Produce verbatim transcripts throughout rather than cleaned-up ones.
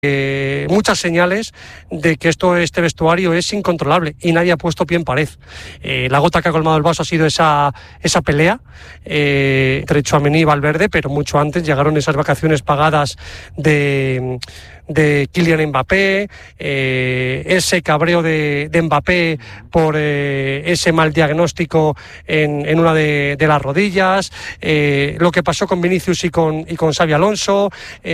eh, muchas señales de que esto, este vestuario es incontrolable y nadie ha puesto pie en pared. Eh, la gota que ha colmado el vaso ha sido esa, esa pelea eh, entre Tchouaméni y Valverde, pero mucho antes llegaron esas vacaciones pagadas de... de Kylian Mbappé, eh, ese cabreo de, de Mbappé por eh, ese mal diagnóstico en, en una de, de las rodillas, eh, lo que pasó con Vinicius y con, y con Xabi Alonso,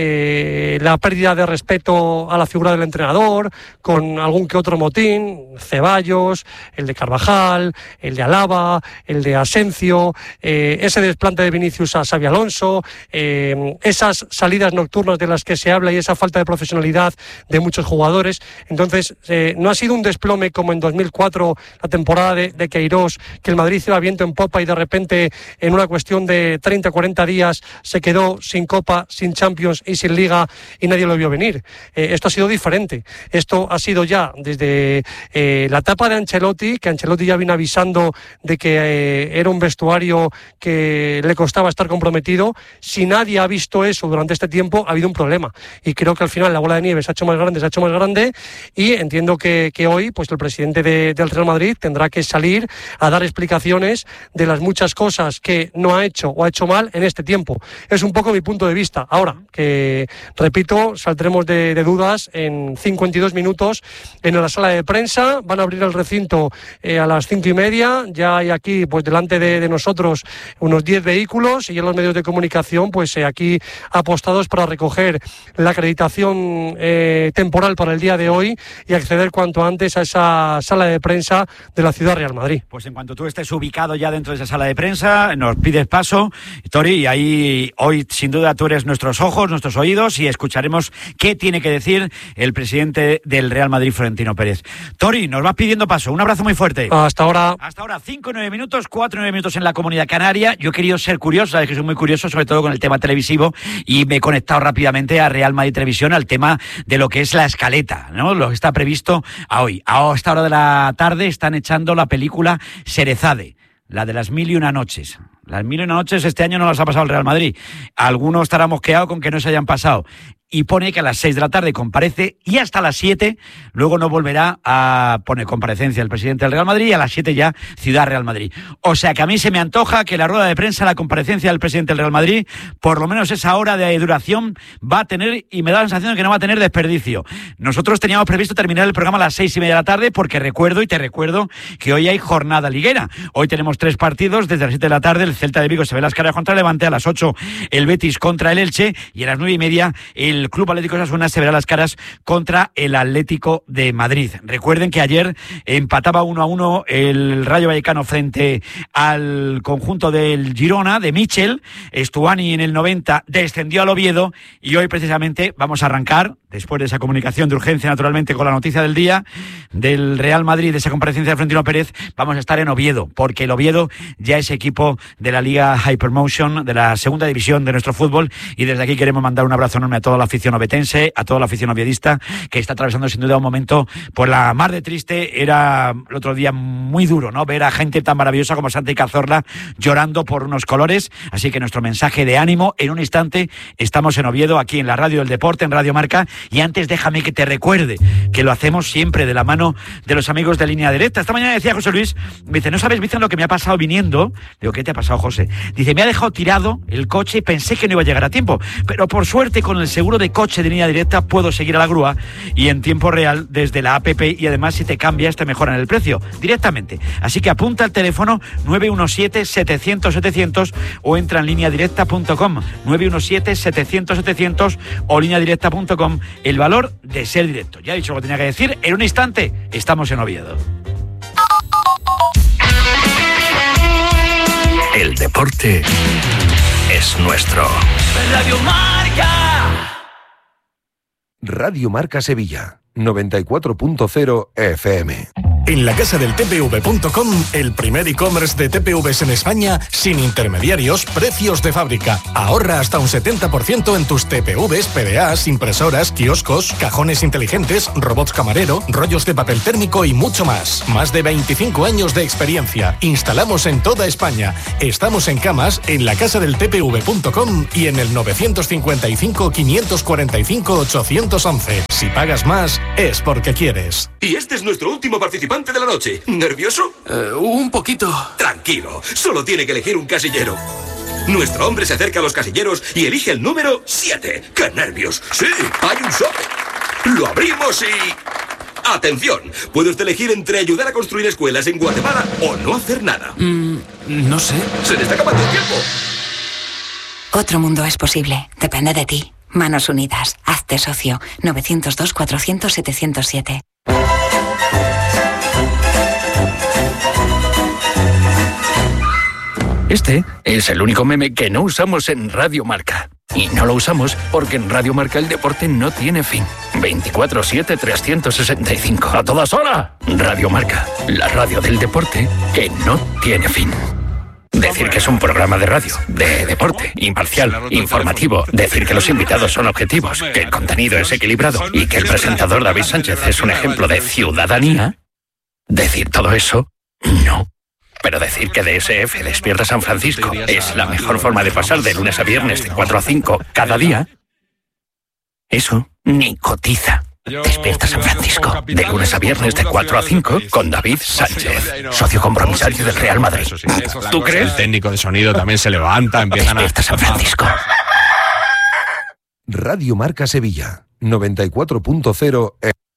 eh, la pérdida de respeto a la figura del entrenador, con algún que otro motín, Ceballos, el de Carvajal, el de Alaba, el de Asensio, eh, ese desplante de Vinicius a Xabi Alonso, eh, esas salidas nocturnas de las que se habla y esa falta de profesionalidad de muchos jugadores. Entonces eh, no ha sido un desplome como en dos mil cuatro, la temporada de, de Queiroz, que el Madrid iba viento en popa y de repente en una cuestión de treinta o cuarenta días se quedó sin Copa, sin Champions y sin Liga y nadie lo vio venir. Eh, esto ha sido diferente. Esto ha sido ya desde eh, la etapa de Ancelotti, que Ancelotti ya vino avisando de que eh, era un vestuario que le costaba estar comprometido. Si nadie ha visto eso durante este tiempo, ha habido un problema. Y creo que al final la bola de nieve se ha hecho más grande, se ha hecho más grande y entiendo que, que hoy pues el presidente de, del Real Madrid tendrá que salir a dar explicaciones de las muchas cosas que no ha hecho o ha hecho mal en este tiempo. Es un poco mi punto de vista. Ahora, que repito, saldremos de, de dudas en cincuenta y dos minutos en la sala de prensa. Van a abrir el recinto eh, a las cinco y media. Ya hay aquí pues delante de, de nosotros unos diez vehículos y en los medios de comunicación pues eh, aquí apostados para recoger la acreditación Eh, temporal para el día de hoy y acceder cuanto antes a esa sala de prensa de la Ciudad Real Madrid. Pues en cuanto tú estés ubicado ya dentro de esa sala de prensa, nos pides paso, Tori, y ahí hoy sin duda tú eres nuestros ojos, nuestros oídos y escucharemos qué tiene que decir el presidente del Real Madrid, Florentino Pérez. Tori, nos vas pidiendo paso, un abrazo muy fuerte. Hasta ahora. Hasta ahora, cinco, nueve minutos, cuatro, nueve minutos en la Comunidad Canaria. Yo he querido ser curioso, sabes que soy muy curioso, sobre todo con el tema televisivo, y me he conectado rápidamente a Real Madrid Televisión, al tema de lo que es la escaleta, ¿no? Lo que está previsto a hoy. A esta hora de la tarde están echando la película Sherezade, la de las mil y una noches. Las mil y una noches este año no las ha pasado el Real Madrid. Algunos estará mosqueado con que no se hayan pasado. Y pone que a las seis de la tarde comparece y hasta las siete luego no volverá a poner comparecencia el presidente del Real Madrid y a las siete ya Ciudad Real Madrid. O sea que a mí se me antoja que la rueda de prensa, la comparecencia del presidente del Real Madrid, por lo menos esa hora de duración va a tener, y me da la sensación de que no va a tener desperdicio. Nosotros teníamos previsto terminar el programa a las seis y media de la tarde porque recuerdo y te recuerdo que hoy hay jornada liguera. Hoy tenemos tres partidos desde las siete de la tarde. El Celta de Vigo se ve las caras contra el Levante, a las ocho el Betis contra el Elche y a las nueve y media el El Club Atlético Osasuna se verá las caras contra el Atlético de Madrid. Recuerden que ayer empataba uno a uno el Rayo Vallecano frente al conjunto del Girona, de Michel. Estuani en el noventa descendió al Oviedo y hoy precisamente vamos a arrancar, después de esa comunicación de urgencia, naturalmente, con la noticia del día del Real Madrid, de esa comparecencia de Florentino Pérez, vamos a estar en Oviedo, porque el Oviedo ya es equipo de la Liga Hypermotion, de la segunda división de nuestro fútbol, y desde aquí queremos mandar un abrazo enorme a toda la afición ovetense, a toda la afición oviedista, que está atravesando sin duda un momento, pues la mar de triste. Era el otro día muy duro, ¿no?, ver a gente tan maravillosa como Santi Cazorla llorando por unos colores, así que nuestro mensaje de ánimo. En un instante estamos en Oviedo, aquí en la Radio del Deporte, en Radio Marca. Y antes déjame que te recuerde que lo hacemos siempre de la mano de los amigos de Línea Directa. Esta mañana decía José Luis, me dice, ¿no sabes, Vicente, lo que me ha pasado viniendo? Digo, ¿qué te ha pasado, José? Dice, me ha dejado tirado el coche y pensé que no iba a llegar a tiempo, pero por suerte con el seguro de coche de Línea Directa puedo seguir a la grúa y en tiempo real desde la app, y además si te cambias te mejoran el precio directamente. Así que apunta el teléfono nueve uno siete, setecientos, setecientos o entra en línea directa punto com, nueve uno siete, setecientos, setecientos o línea directa punto com. El valor de ser directo. Ya he dicho lo que tenía que decir. En un instante estamos en Oviedo. El deporte es nuestro. Radio Marca. Radio Marca Sevilla, noventa y cuatro punto cero F M. En la casa del T P V punto com, el primer e-commerce de T P Vs en España, sin intermediarios, precios de fábrica. Ahorra hasta un setenta por ciento en tus T P Vs, P D As, impresoras, kioscos, cajones inteligentes, robots camarero, rollos de papel térmico y mucho más. Más de veinticinco años de experiencia. Instalamos en toda España. Estamos en Camas, en la casa del T P V punto com y en el novecientos cincuenta y cinco, quinientos cuarenta y cinco, ochocientos once. Si pagas más, es porque quieres. Y este es nuestro último participante de la noche. ¿Nervioso? Uh, un poquito. Tranquilo, solo tiene que elegir un casillero. Nuestro hombre se acerca a los casilleros y elige el número siete. ¡Qué nervios! ¡Sí! ¡Hay un sobre! Lo abrimos y... ¡Atención! Puede usted elegir entre ayudar a construir escuelas en Guatemala o no hacer nada. Mm, no sé. ¡Se le está acabando el tiempo! Otro mundo es posible. Depende de ti. Manos Unidas. Hazte socio. novecientos dos, cuatrocientos, setecientos siete. Este es el único meme que no usamos en Radio Marca. Y no lo usamos porque en Radio Marca el deporte no tiene fin. veinticuatro siete, trescientos sesenta y cinco. ¡A todas horas! Radio Marca, la radio del deporte que no tiene fin. Decir que es un programa de radio, de deporte, imparcial, informativo. Decir que los invitados son objetivos, que el contenido es equilibrado y que el presentador David Sánchez es un ejemplo de ciudadanía. Decir todo eso, no. Pero decir que D S F Despierta San Francisco es la mejor forma de pasar de lunes a viernes de cuatro a cinco cada día, eso ni cotiza. Despierta San Francisco, de lunes a viernes de cuatro a cinco con David Sánchez, socio compromisario del Real Madrid. ¿Tú crees? El técnico de sonido también se levanta, empiezan a... Despierta San Francisco. Radio Marca Sevilla, noventa y cuatro punto cero.